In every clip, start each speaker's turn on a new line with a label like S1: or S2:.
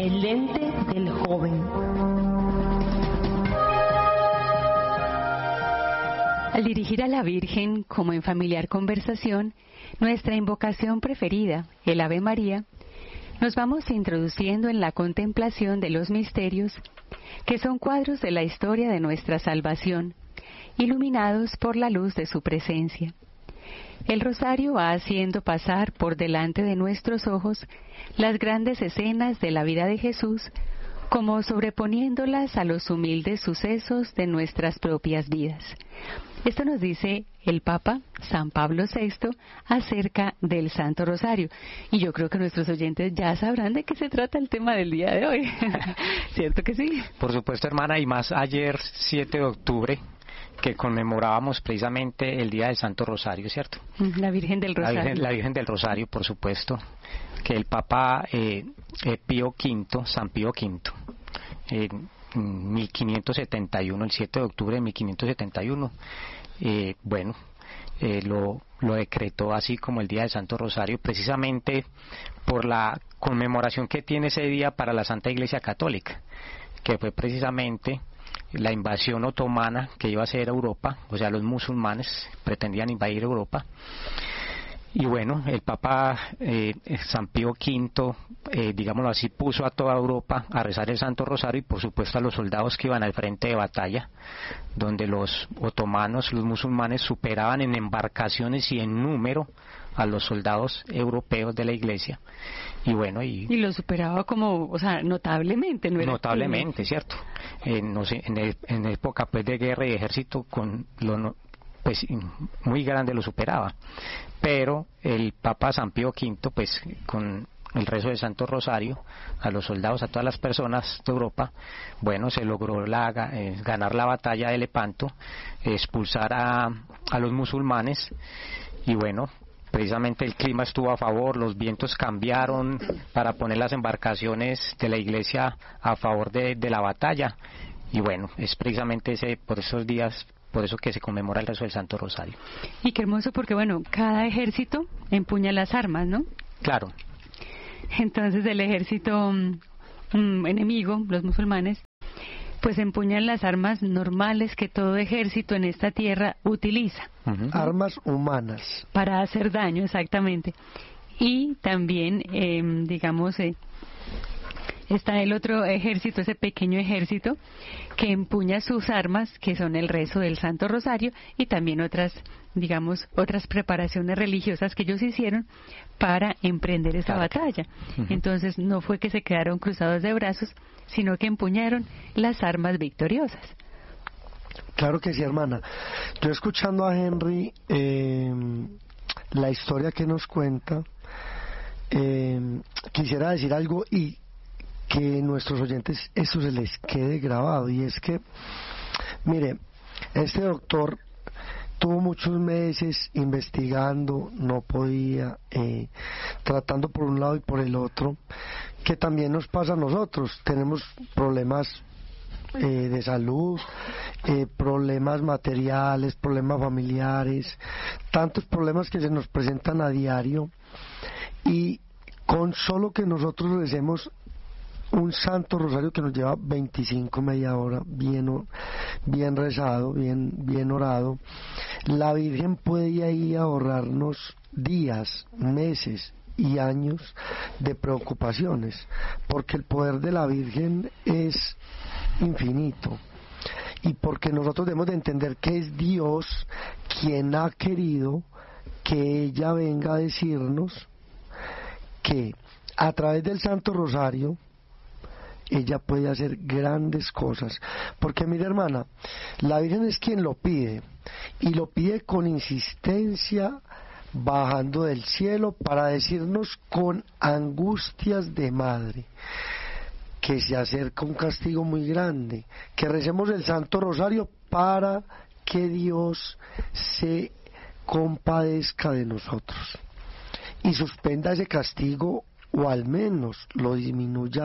S1: El lente del joven.
S2: Al dirigir a la Virgen, como en familiar conversación, nuestra invocación preferida, el Ave María, nos vamos introduciendo en la contemplación de los misterios, que son cuadros de la historia de nuestra salvación, iluminados por la luz de su presencia. El rosario va haciendo pasar por delante de nuestros ojos las grandes escenas de la vida de Jesús, como sobreponiéndolas a los humildes sucesos de nuestras propias vidas. Esto nos dice el Papa San Pablo VI acerca del Santo Rosario. Y yo creo que nuestros oyentes ya sabrán de qué se trata el tema del día de hoy. ¿Cierto que sí?
S3: Por supuesto, hermana, y más ayer, 7 de octubre, que conmemorábamos precisamente el Día del Santo Rosario, ¿cierto?
S2: La Virgen del Rosario.
S3: La Virgen del Rosario, por supuesto, que el Papa Pío V, San Pío V, en 1571, el 7 de octubre de 1571, lo decretó así como el Día del Santo Rosario, precisamente por la conmemoración que tiene ese día para la Santa Iglesia Católica, que fue precisamente la invasión otomana que iba a hacer Europa, o sea, los musulmanes pretendían invadir Europa. Y bueno, el Papa San Pío V, digámoslo así, puso a toda Europa a rezar el Santo Rosario y por supuesto a los soldados que iban al frente de batalla, donde los otomanos, los musulmanes, superaban en embarcaciones y en número a los soldados europeos de la Iglesia. Y bueno, y
S2: lo superaba como, o sea, notablemente, ¿no era?
S3: Notablemente, ¿cierto? No sé, en época pues de guerra y ejército pues muy grande lo superaba, pero el Papa San Pío V, pues con el rezo del Santo Rosario a los soldados, a todas las personas de Europa, bueno, se logró ganar la batalla de Lepanto, expulsar a los musulmanes, y bueno, precisamente el clima estuvo a favor, los vientos cambiaron para poner las embarcaciones de la iglesia a favor de la batalla, y bueno, es precisamente por esos días, por eso que se conmemora el rezo del Santo Rosario.
S2: Y qué hermoso, porque bueno, cada ejército empuña las armas, ¿no?
S3: Claro.
S2: Entonces el ejército enemigo, los musulmanes, pues empuñan las armas normales que todo ejército en esta tierra utiliza.
S4: Uh-huh. Armas humanas.
S2: Para hacer daño, exactamente. Y también, está el otro ejército, ese pequeño ejército, que empuña sus armas, que son el rezo del Santo Rosario, y también otras preparaciones religiosas que ellos hicieron para emprender esa batalla. Uh-huh. Entonces no fue que se quedaron cruzados de brazos, sino que empuñaron las armas victoriosas.
S4: Claro que sí, hermana. Yo escuchando a Henry, la historia que nos cuenta, quisiera decir algo y que nuestros oyentes eso se les quede grabado, y es que, mire, este doctor tuvo muchos meses investigando, no podía, tratando por un lado y por el otro, que también nos pasa a nosotros, tenemos problemas de salud, problemas materiales, problemas familiares, tantos problemas que se nos presentan a diario, y con solo que nosotros recemos un Santo Rosario que nos lleva 25, media hora, bien rezado, bien orado, la Virgen puede ahí ahorrarnos días, meses y años de preocupaciones, porque el poder de la Virgen es infinito, y porque nosotros debemos de entender que es Dios quien ha querido que ella venga a decirnos que a través del Santo Rosario ella puede hacer grandes cosas, porque mira, hermana, la Virgen es quien lo pide, y lo pide con insistencia, bajando del cielo para decirnos con angustias de madre que se acerca un castigo muy grande, que recemos el Santo Rosario para que Dios se compadezca de nosotros y suspenda ese castigo, o al menos lo disminuya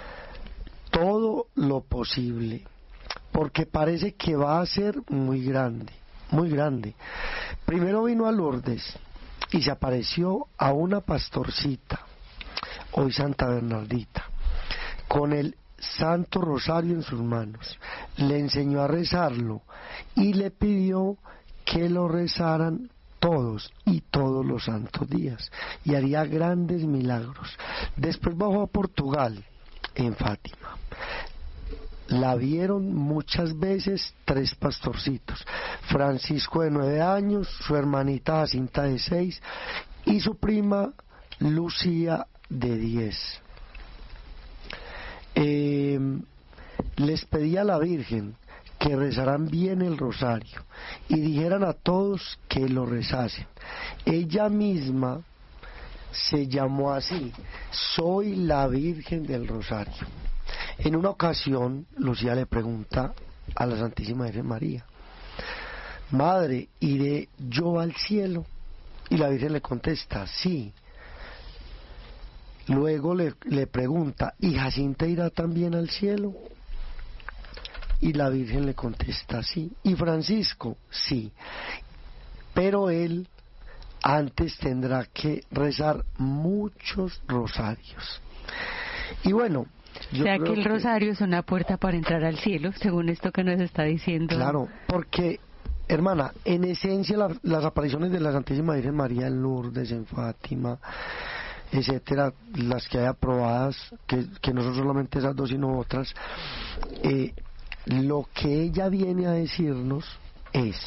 S4: todo lo posible, porque parece que va a ser muy grande, muy grande. Primero vino a Lourdes y se apareció a una pastorcita, hoy Santa Bernardita, con el Santo Rosario en sus manos, le enseñó a rezarlo y le pidió que lo rezaran todos y todos los santos días, y haría grandes milagros. Después bajó a Portugal, en Fátima. La vieron muchas veces 3 pastorcitos: Francisco de 9 años, su hermanita Jacinta de 6 y su prima Lucía de 10. Les pedí a la Virgen que rezaran bien el rosario y dijeran a todos que lo rezasen. Ella misma se llamó así: soy la Virgen del Rosario. En una ocasión, Lucía le pregunta a la Santísima Virgen María: Madre, ¿iré yo al cielo? Y la Virgen le contesta: sí. Luego le pregunta: ¿y Jacinta irá también al cielo? Y la Virgen le contesta: sí. ¿Y Francisco? Sí. Pero él antes tendrá que rezar muchos rosarios. Y bueno,
S2: o sea que el rosario es una puerta para entrar al cielo, según esto que nos está diciendo.
S4: Claro, porque, hermana, en esencia las apariciones de la Santísima Virgen María en Lourdes, en Fátima, etcétera, las que hay aprobadas, que no son solamente esas 2 sino otras, lo que ella viene a decirnos es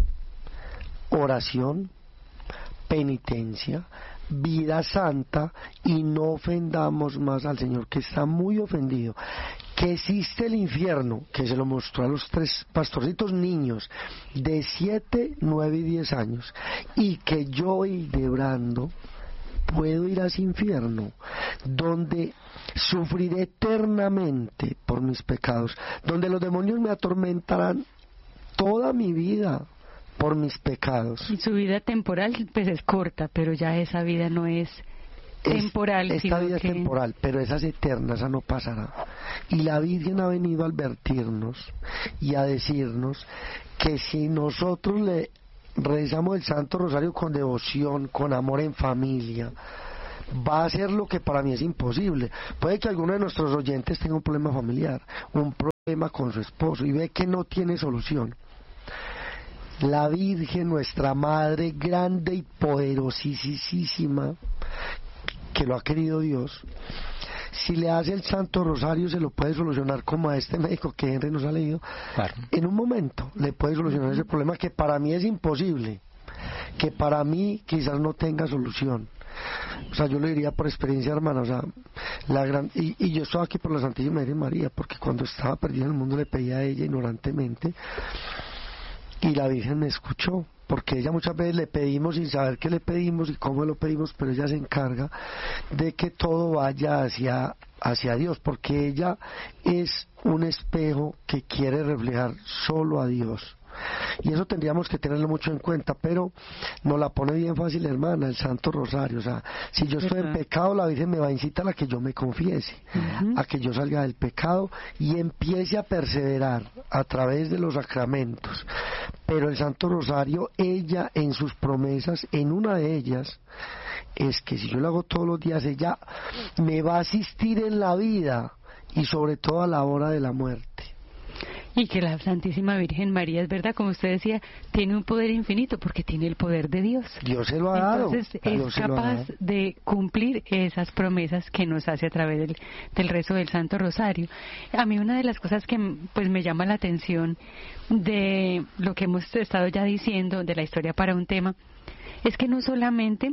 S4: oración, penitencia, vida santa, y no ofendamos más al Señor, que está muy ofendido. Que existe el infierno, que se lo mostró a los 3 pastorcitos niños de 7, 9 y 10 años, y que yo, Hildebrando, puedo ir a ese infierno donde sufriré eternamente por mis pecados, donde los demonios me atormentarán toda mi vida por mis pecados.
S2: Y su vida temporal pues es corta, pero ya esa vida no es temporal.
S4: Esta vida es temporal, pero esa es eterna, esa no pasará. Y la Virgen ha venido a advertirnos y a decirnos que si nosotros le rezamos el Santo Rosario con devoción, con amor en familia, va a ser lo que para mí es imposible. Puede que alguno de nuestros oyentes tenga un problema familiar, un problema con su esposo, y ve que no tiene solución. La Virgen, nuestra Madre, grande y poderosísima, que lo ha querido Dios, si le hace el Santo Rosario se lo puede solucionar, como a este médico que Henry nos ha leído. Claro. En un momento le puede solucionar ese problema que para mí es imposible, que para mí quizás no tenga solución. O sea, yo lo diría por experiencia, hermana. O sea, y yo estoy aquí por la Santísima Virgen María, porque cuando estaba perdida en el mundo le pedí a ella ignorantemente y la Virgen me escuchó, porque ella muchas veces le pedimos sin saber qué le pedimos y cómo lo pedimos, pero ella se encarga de que todo vaya hacia Dios, porque ella es un espejo que quiere reflejar solo a Dios. Y eso tendríamos que tenerlo mucho en cuenta, pero nos la pone bien fácil, hermana, el Santo Rosario. O sea, si yo estoy en pecado, la Virgen me va a incitar a que yo me confiese, a que yo salga del pecado y empiece a perseverar a través de los sacramentos. Pero el Santo Rosario, ella en sus promesas, en una de ellas, es que si yo lo hago todos los días, ella me va a asistir en la vida y sobre todo a la hora de la muerte.
S2: Y que la Santísima Virgen María, es verdad, como usted decía, tiene un poder infinito porque tiene el poder de Dios.
S4: Dios se lo ha dado.
S2: Entonces es capaz de cumplir esas promesas que nos hace a través del rezo del Santo Rosario. A mí una de las cosas que pues me llama la atención de lo que hemos estado ya diciendo, de la historia para un tema, es que no solamente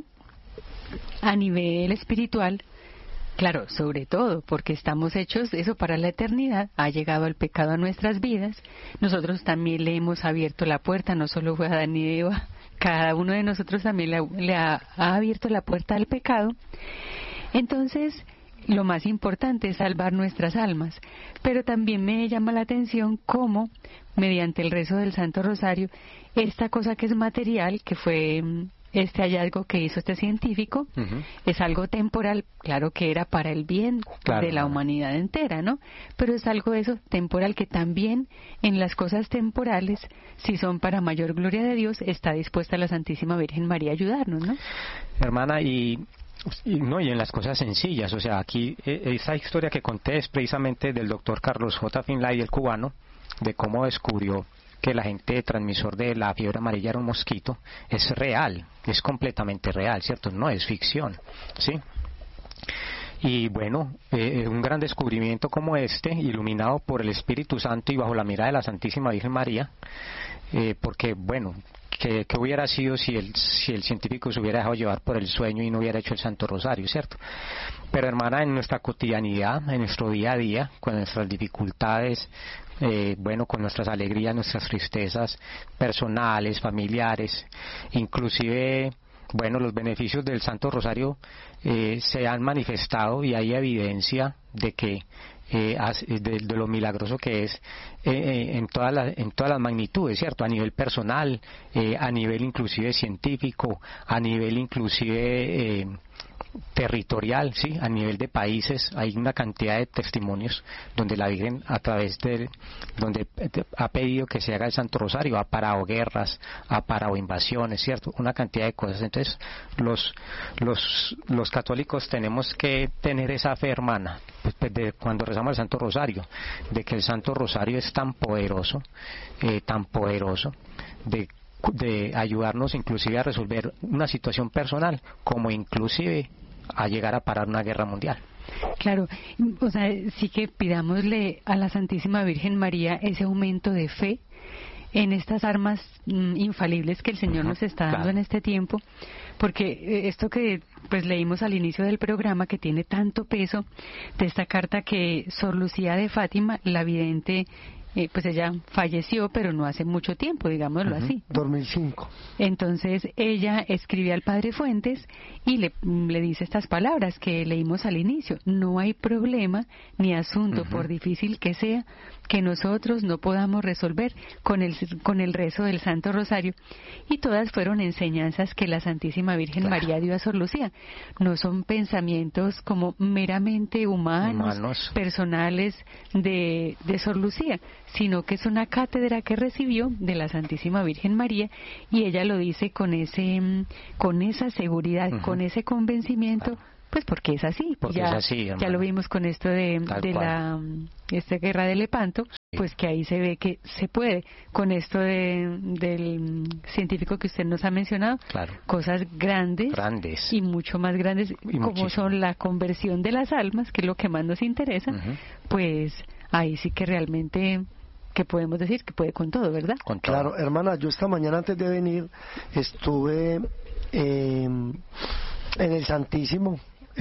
S2: a nivel espiritual, claro, sobre todo porque estamos hechos eso para la eternidad, ha llegado el pecado a nuestras vidas, nosotros también le hemos abierto la puerta, no solo fue Adán y Eva, cada uno de nosotros también le ha abierto la puerta al pecado. Entonces, lo más importante es salvar nuestras almas, pero también me llama la atención cómo, mediante el rezo del Santo Rosario, esta cosa que es material, que fue este hallazgo que hizo este científico, es algo temporal, claro que era para el bien de la humanidad entera, ¿no? Pero es algo de eso temporal que también en las cosas temporales, si son para mayor gloria de Dios, está dispuesta la Santísima Virgen María a ayudarnos, ¿no?
S3: Hermana, y y en las cosas sencillas. O sea, aquí esa historia que conté es precisamente del doctor Carlos J. Finlay, el cubano, de cómo descubrió que el agente transmisor de la fiebre amarilla era un mosquito. Es real, es completamente real, ¿cierto? No es ficción, ¿sí? Y bueno, un gran descubrimiento como este, iluminado por el Espíritu Santo y bajo la mirada de la Santísima Virgen María, porque bueno, ¿qué hubiera sido si el científico se hubiera dejado llevar por el sueño y no hubiera hecho el Santo Rosario, ¿cierto? Pero hermana, en nuestra cotidianidad, en nuestro día a día, con nuestras dificultades, bueno, con nuestras alegrías, nuestras tristezas personales, familiares, inclusive, bueno, los beneficios del Santo Rosario se han manifestado y hay evidencia de que de lo milagroso que es en todas las magnitudes, ¿cierto? A nivel personal, a nivel inclusive científico, a nivel inclusive territorial, sí, a nivel de países hay una cantidad de testimonios donde la Virgen a través de donde ha pedido que se haga el Santo Rosario, ha parado guerras, ha parado invasiones, cierto, una cantidad de cosas. Entonces los católicos tenemos que tener esa fe, hermana, pues de cuando rezamos el Santo Rosario, de que el Santo Rosario es tan poderoso de ayudarnos inclusive a resolver una situación personal, como inclusive a llegar a parar una guerra mundial.
S2: Claro, o sea, sí que pidámosle a la Santísima Virgen María ese aumento de fe en estas armas infalibles que el Señor nos está dando en este tiempo, porque esto que pues leímos al inicio del programa, que tiene tanto peso, de esta carta que Sor Lucía de Fátima, la vidente, pues ella falleció, pero no hace mucho tiempo, digámoslo así.
S4: 2005.
S2: Entonces ella escribe al Padre Fuentes y le dice estas palabras que leímos al inicio: no hay problema ni asunto, por difícil que sea, que nosotros no podamos resolver con el rezo del Santo Rosario. Y todas fueron enseñanzas que la Santísima Virgen María dio a Sor Lucía. No son pensamientos como meramente humanos. Personales de Sor Lucía, sino que es una cátedra que recibió de la Santísima Virgen María, y ella lo dice con esa seguridad, con ese convencimiento, pues porque es así.
S3: Porque
S2: ya,
S3: es así,
S2: ya lo vimos con esto de esta guerra de Lepanto, pues que ahí se ve que se puede, con esto del científico que usted nos ha mencionado, cosas grandes y mucho más grandes, y como muchísimo. Son la conversión de las almas, que es lo que más nos interesa, pues ahí sí que realmente, que podemos decir que puede con todo, ¿verdad?
S4: Con todo. Claro, hermana, yo esta mañana antes de venir estuve en el Santísimo,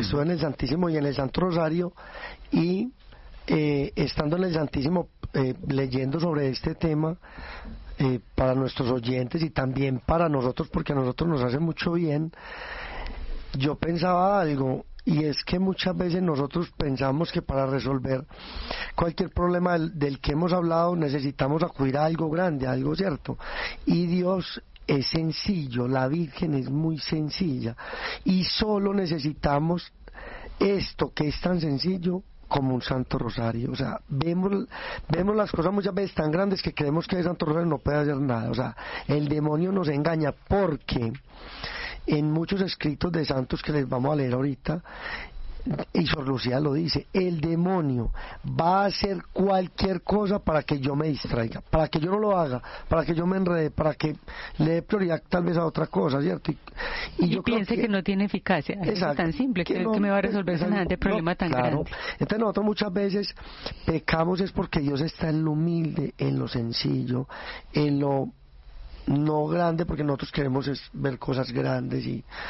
S4: y en el Santo Rosario, y estando en el Santísimo leyendo sobre este tema para nuestros oyentes y también para nosotros, porque a nosotros nos hace mucho bien, yo pensaba algo, y es que muchas veces nosotros pensamos que para resolver cualquier problema del que hemos hablado necesitamos acudir a algo grande, algo cierto, y Dios es sencillo, la Virgen es muy sencilla, y solo necesitamos esto que es tan sencillo como un Santo Rosario. O sea, vemos las cosas muchas veces tan grandes que creemos que el Santo Rosario no puede hacer nada. O sea, el demonio nos engaña, porque en muchos escritos de santos que les vamos a leer ahorita, y Sor Lucía lo dice, el demonio va a hacer cualquier cosa para que yo me distraiga, para que yo no lo haga, para que yo me enrede, para que le dé prioridad tal vez a otra cosa, ¿cierto? Y yo
S2: piense que no tiene eficacia. Exacto, es tan simple, que me va a resolver semejante problema tan grande.
S4: Entonces nosotros muchas veces pecamos es porque Dios está en lo humilde, en lo sencillo, en lo no grande, porque nosotros queremos ver cosas grandes,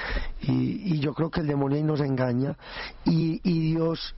S4: y yo creo que el demonio ahí nos engaña, y Dios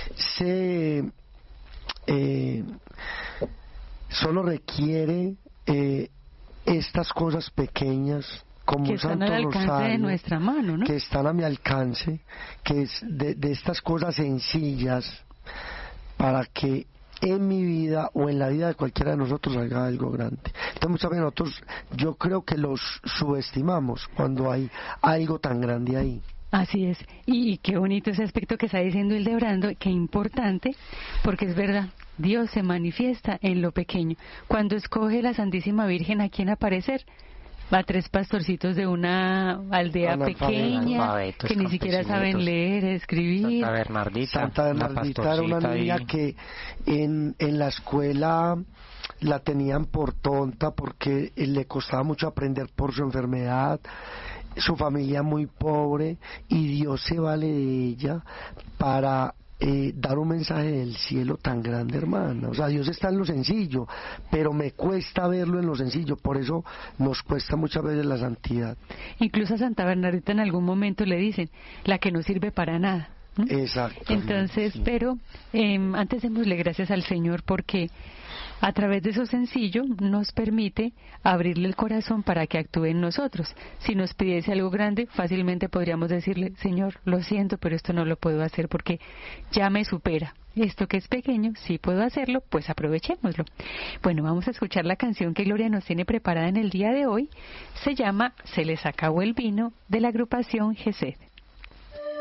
S4: solo requiere estas cosas pequeñas, como
S2: que
S4: un
S2: están
S4: Santo
S2: al alcance
S4: Rosario,
S2: de nuestra mano, ¿no?
S4: que están a mi alcance, que es de estas cosas sencillas, para que en mi vida o en la vida de cualquiera de nosotros salga algo grande. Entonces muchas veces nosotros, yo creo que los subestimamos cuando hay algo tan grande ahí.
S2: Así es, y qué bonito ese aspecto que está diciendo Hildebrando, qué importante, porque es verdad, Dios se manifiesta en lo pequeño. Cuando escoge la Santísima Virgen a quién aparecer, a 3 pastorcitos de una aldea pequeña que ni siquiera saben leer, escribir.
S4: Santa Bernardita era una niña que en la escuela la tenían por tonta porque le costaba mucho aprender por su enfermedad, su familia muy pobre, y Dios se vale de ella para dar un mensaje del cielo tan grande, hermana. O sea, Dios está en lo sencillo, pero me cuesta verlo en lo sencillo, por eso nos cuesta muchas veces la santidad.
S2: Incluso a Santa Bernardita en algún momento le dicen, la que no sirve para nada.
S4: Exacto.
S2: Entonces, sí. Pero antes démosle gracias al Señor porque a través de eso sencillo nos permite abrirle el corazón para que actúe en nosotros. Si nos pidiese algo grande, fácilmente podríamos decirle, Señor, lo siento, pero esto no lo puedo hacer porque ya me supera. Esto que es pequeño, si puedo hacerlo, pues aprovechémoslo. Bueno, vamos a escuchar la canción que Gloria nos tiene preparada en el día de hoy. Se llama Se les acabó el vino, de la agrupación Gesed.